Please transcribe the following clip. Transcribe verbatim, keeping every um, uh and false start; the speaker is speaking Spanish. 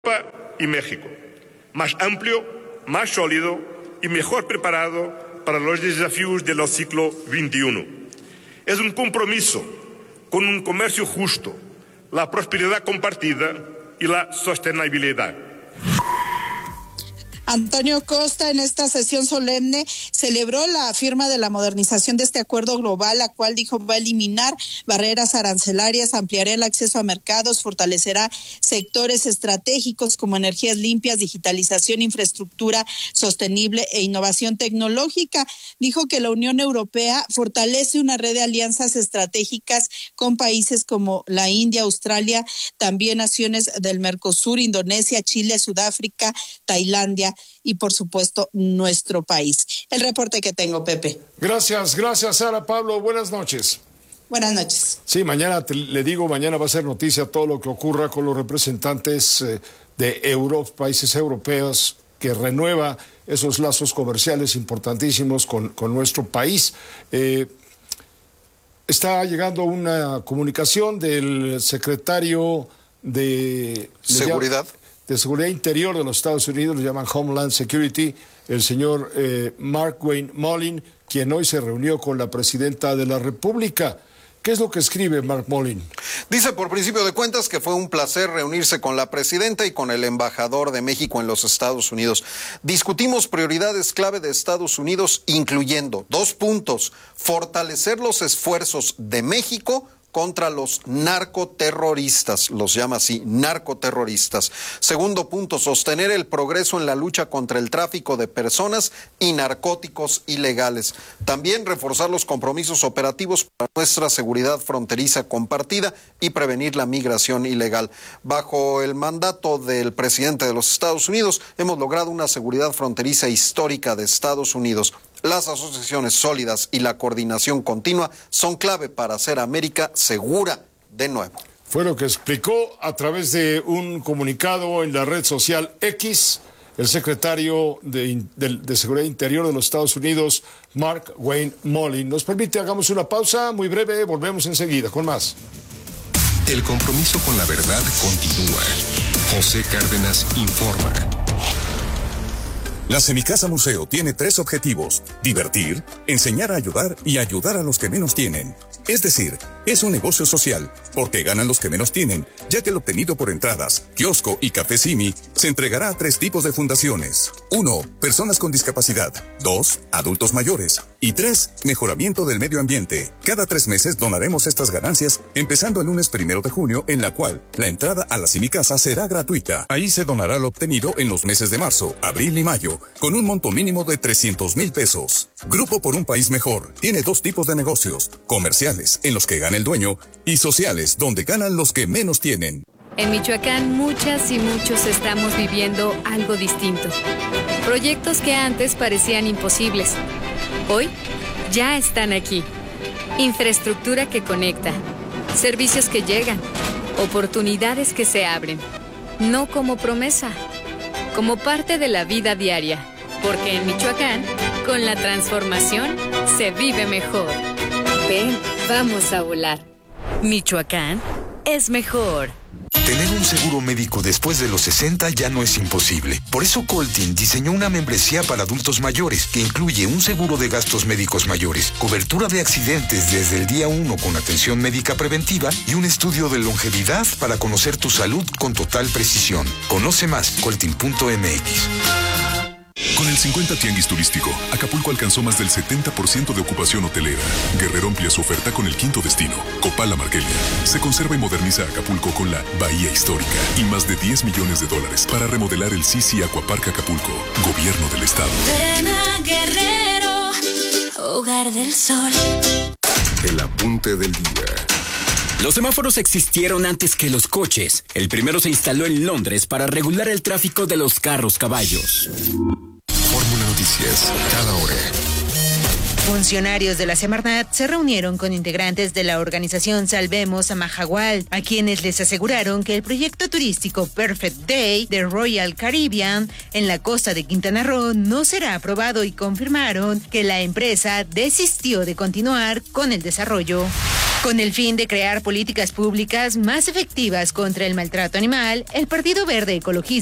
Europa y México, más amplio, más sólido y mejor preparado para los desafíos del siglo veintiuno. Es un compromiso con un comercio justo, la prosperidad compartida y la sostenibilidad. Antonio Costa en esta sesión solemne celebró la firma de la modernización de este acuerdo global, la cual dijo va a eliminar barreras arancelarias, ampliará el acceso a mercados, fortalecerá sectores estratégicos como energías limpias, digitalización, infraestructura sostenible e innovación tecnológica. Dijo que la Unión Europea fortalece una red de alianzas estratégicas con países como la India, Australia, también naciones del Mercosur, Indonesia, Chile, Sudáfrica, Tailandia y por supuesto nuestro país. El reporte que tengo, Pepe. Gracias, gracias Sara. Pablo, buenas noches. Buenas noches. Sí, mañana te, le digo, mañana va a ser noticia todo lo que ocurra con los representantes eh, de Europa, países europeos, que renueva esos lazos comerciales importantísimos con, con nuestro país. Eh, está llegando una comunicación del secretario de Seguridad. de Seguridad Interior de los Estados Unidos, lo llaman Homeland Security, el señor eh, Mark Wayne Mullin, quien hoy se reunió con la presidenta de la República. ¿Qué es lo que escribe Mark Mullin? Dice por principio de cuentas que fue un placer reunirse con la presidenta y con el embajador de México en los Estados Unidos. Discutimos prioridades clave de Estados Unidos, incluyendo dos puntos: fortalecer los esfuerzos de México contra los narcoterroristas, los llama así, narcoterroristas. Segundo punto, sostener el progreso en la lucha contra el tráfico de personas y narcóticos ilegales. También reforzar los compromisos operativos para nuestra seguridad fronteriza compartida y prevenir la migración ilegal. Bajo el mandato del presidente de los Estados Unidos, hemos logrado una seguridad fronteriza histórica de Estados Unidos. Las asociaciones sólidas y la coordinación continua son clave para hacer América segura de nuevo. Fue lo que explicó a través de un comunicado en la red social X el secretario de, de, de Seguridad Interior de los Estados Unidos, Mark Wayne Mullin. Nos permite, hagamos una pausa muy breve, volvemos enseguida con más. El compromiso con la verdad continúa. José Cárdenas informa. La Semicasa Museo tiene tres objetivos: divertir, enseñar a ayudar y ayudar a los que menos tienen. Es decir, es un negocio social, porque ganan los que menos tienen, ya que el obtenido por entradas, kiosco y café Simi se entregará a tres tipos de fundaciones. Uno, personas con discapacidad. Dos, adultos mayores. Y tres, mejoramiento del medio ambiente. Cada tres meses donaremos estas ganancias, empezando el lunes primero de junio, en la cual la entrada a la Semicasa será gratuita. Ahí se donará lo obtenido en los meses de marzo, abril y mayo, con un monto mínimo de trescientos mil pesos. Grupo por un País Mejor tiene dos tipos de negocios: comerciales, en los que gana el dueño, y sociales, donde ganan los que menos tienen. En Michoacán, muchas y muchos estamos viviendo algo distinto. Proyectos que antes parecían imposibles, hoy ya están aquí. Infraestructura que conecta, servicios que llegan, oportunidades que se abren. No como promesa, como parte de la vida diaria. Porque en Michoacán, con la transformación, se vive mejor. Ven, vamos a volar. Michoacán es mejor. Tener un seguro médico después de los sesenta ya no es imposible. Por eso Coltin diseñó una membresía para adultos mayores que incluye un seguro de gastos médicos mayores, cobertura de accidentes desde el día uno con atención médica preventiva y un estudio de longevidad para conocer tu salud con total precisión. Conoce más, coltin punto m x. Con el cincuenta Tianguis Turístico, Acapulco alcanzó más del setenta por ciento de ocupación hotelera. Guerrero amplía su oferta con el quinto destino, Copala Marquelia. Se conserva y moderniza Acapulco con la Bahía Histórica y más de diez millones de dólares para remodelar el Sisi Aquapark Acapulco, Gobierno del Estado. Ven a Guerrero, hogar del sol. El apunte del día. Los semáforos existieron antes que los coches. El primero se instaló en Londres para regular el tráfico de los carros caballos. Fórmula Noticias, cada hora. Funcionarios de la Semarnat se reunieron con integrantes de la organización Salvemos a Mahahual, a quienes les aseguraron que el proyecto turístico Perfect Day de Royal Caribbean en la costa de Quintana Roo no será aprobado y confirmaron que la empresa desistió de continuar con el desarrollo. Con el fin de crear políticas públicas más efectivas contra el maltrato animal, el Partido Verde Ecologista